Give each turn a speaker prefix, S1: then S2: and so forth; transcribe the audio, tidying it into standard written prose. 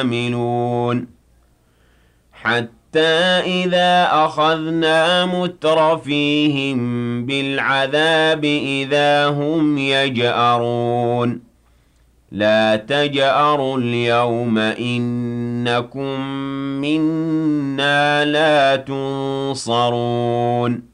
S1: عاملون حتى إذا أخذنا مترفيهم بالعذاب إذا هم يجأرون لا تجأروا اليوم إنكم منا لا تنصرون